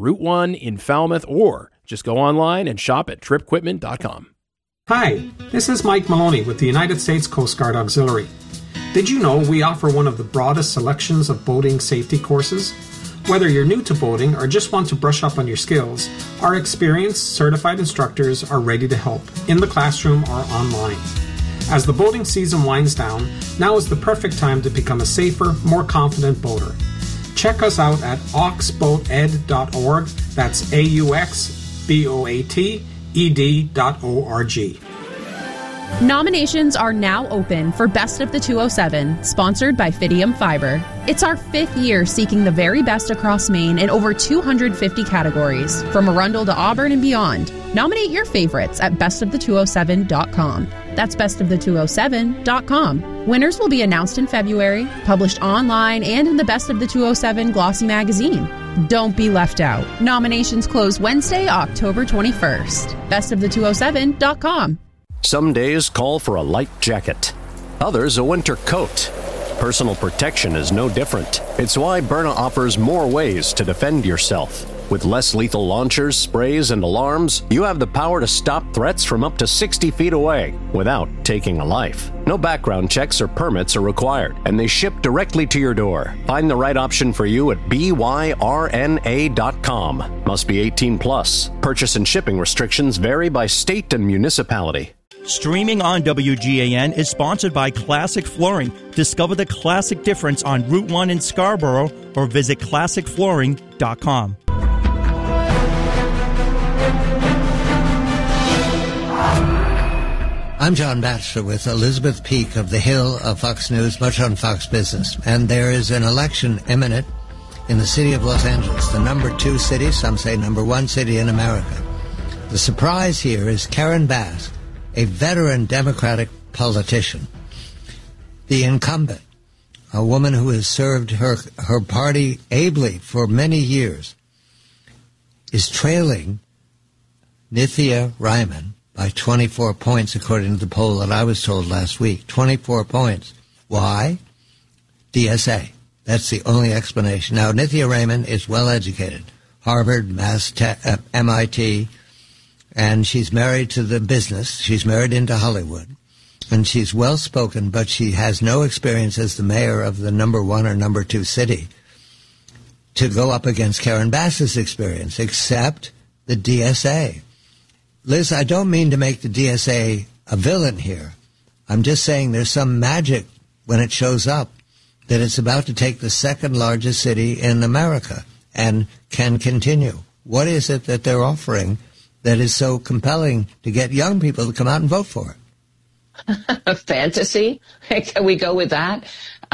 Route 1 in Falmouth, or just go online and shop at tripquipment.com. Hi, this is Mike Maloney with the United States Coast Guard Auxiliary. Did you know we offer one of the broadest selections of boating safety courses? Whether you're new to boating or just want to brush up on your skills, our experienced, certified instructors are ready to help in the classroom or online. As the boating season winds down, now is the perfect time to become a safer, more confident boater. Check us out at auxboated.org. That's AUXBOATED.org. Nominations are now open for Best of the 207, sponsored by Fidium Fiber. It's our 5th year seeking the very best across Maine in over 250 categories, from Arundel to Auburn and beyond. Nominate your favorites at bestofthe207.com. That's bestofthe207.com. Winners will be announced in February, published online and in the Best of the 207 glossy magazine. Don't be left out. Nominations close Wednesday, October 21st. Bestofthe207.com. Some days call for a light jacket, others a winter coat. Personal protection is no different. It's why Byrna offers more ways to defend yourself. With less lethal launchers, sprays, and alarms, you have the power to stop threats from up to 60 feet away without taking a life. No background checks or permits are required, and they ship directly to your door. Find the right option for you at byrna.com. Must be 18 plus. Purchase and shipping restrictions vary by state and municipality. Streaming on WGAN is sponsored by Classic Flooring. Discover the classic difference on Route 1 in Scarborough or visit classicflooring.com. I'm John Batchelor with Elizabeth Peake of The Hill of Fox News, much on Fox Business. And there is an election imminent in the city of Los Angeles, the number 2 city, some say number 1 city in America. The surprise here is Karen Bass, a veteran Democratic politician, the incumbent, a woman who has served her party ably for many years, is trailing Nithya Raman by 24 points, according to the poll that I was told last week. 24 points. Why? DSA. That's the only explanation. Now, Nithya Raman is well educated, Harvard, MIT, and she's married to the business. She's married into Hollywood. And she's well-spoken, but she has no experience as the mayor of the number 1 or number 2 city to go up against Karen Bass's experience, except the DSA. Liz, I don't mean to make the DSA a villain here. I'm just saying there's some magic when it shows up that it's about to take the 2nd largest city in America and can continue. What is it that they're offering that is so compelling to get young people to come out and vote for it? Fantasy? Can we go with that?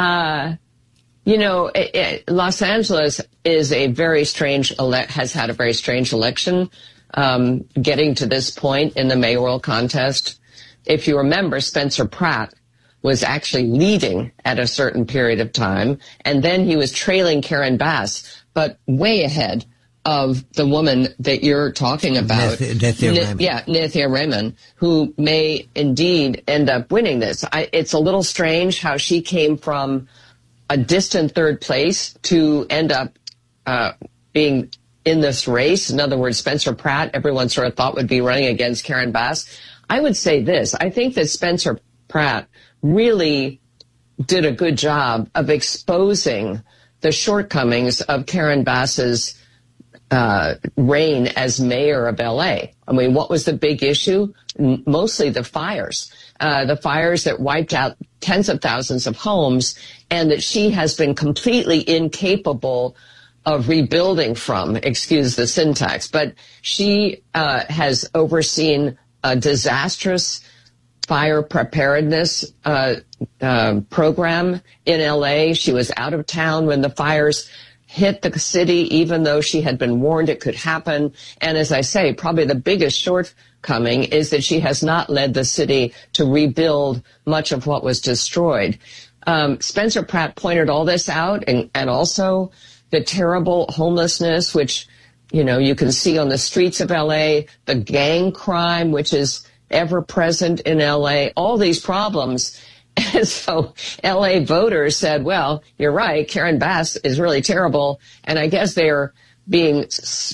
Los Angeles is a very strange, has had a very strange election, getting to this point in the mayoral contest. If you remember, Spencer Pratt was actually leading at a certain period of time, and then he was trailing Karen Bass, but way ahead of the woman that you're talking about, Nithya Raman, who may indeed end up winning this. It's a little strange how she came from a distant 3rd place to end up being in this race. In other words, Spencer Pratt, everyone sort of thought would be running against Karen Bass. I would say this. I think that Spencer Pratt really did a good job of exposing the shortcomings of Karen Bass's reign as mayor of L.A. I mean, what was the big issue? Mostly the fires that wiped out tens of thousands of homes, and that she has been completely incapable of rebuilding from, excuse the syntax, but she has overseen a disastrous fire preparedness program in L.A. She was out of town when the fires hit the city, even though she had been warned it could happen. And as I say, probably the biggest shortcoming is that she has not led the city to rebuild much of what was destroyed. Spencer Pratt pointed all this out, and also the terrible homelessness, which, you can see on the streets of L.A., the gang crime, which is ever present in L.A., all these problems. And so L.A. voters said, well, you're right, Karen Bass is really terrible. And I guess they're being